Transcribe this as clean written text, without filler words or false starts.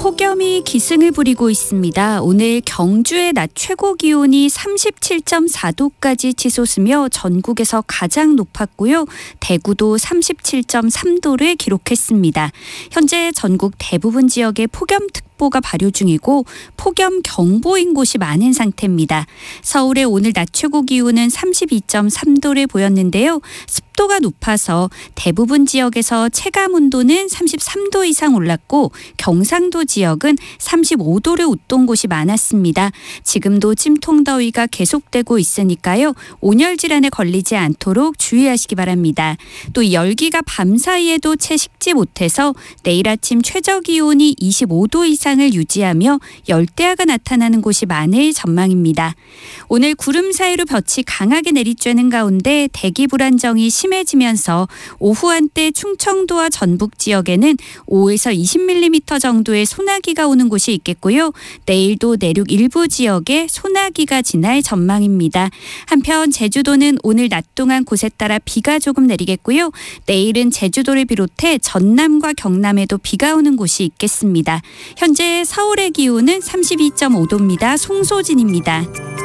폭염이 기승을 부리고 있습니다. 오늘 경주의 낮 최고 기온이 37.4도까지 치솟으며 전국에서 가장 높았고요. 대구도 37.3도를 기록했습니다. 현재 전국 대부분 지역에 폭염특보가 발효 중이고 폭염경보인 곳이 많은 상태입니다. 서울의 오늘 낮 최고 기온은 32.3도를 보였는데요. 습도가 높아서 대부분 지역에서 체감 온도는 33도 이상 올랐고 경상도 지역은 35도를 웃돈 곳이 많았습니다. 지금도 찜통더위가 계속되고 있으니까요. 온열 질환에 걸리지 않도록 주의하시기 바랍니다. 또 열기가 밤사이에도 채 식지 못해서 내일 아침 최저 기온이 25도 이상을 유지하며 열대야가 나타나는 곳이 많을 전망입니다. 오늘 구름 사이로 볕이 강하게 내리쬐는 가운데 대기 불안정이 심해지면서 오후 한때 충청도와 전북 지역에는 5에서 20mm 정도의 소나기가 오는 곳이 있겠고요. 내일도 내륙 일부 지역에 소나기가 지날 전망입니다. 한편 제주도는 오늘 낮 동안 곳에 따라 비가 조금 내리겠고요. 내일은 제주도를 비롯해 전남과 경남에도 비가 오는 곳이 있겠습니다. 현재 서울의 기온은 32.5도입니다. 송소진입니다.